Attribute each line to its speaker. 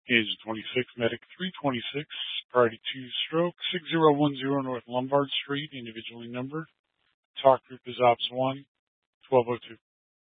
Speaker 1: Age 26, medic 326, priority 2 stroke, 6010 North Lombard Street, individually numbered. Talk group is Ops 1, 1202.